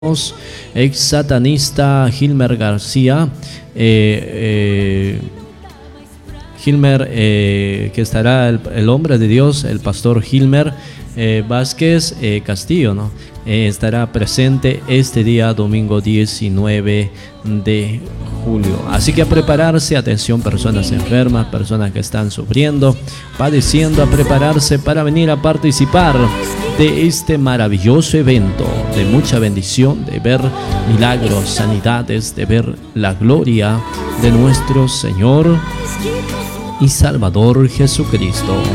ex satanista Gilmer García, Gilmer, que estará el hombre de Dios, el pastor Gilmer Vázquez Castillo, ¿no? Estará presente este día, domingo 19 de julio. Así que a prepararse, atención, personas enfermas, personas que están sufriendo, padeciendo, a prepararse para venir a participar de este maravilloso evento de mucha bendición, de ver milagros, sanidades, de ver la gloria de nuestro Señor y Salvador Jesucristo.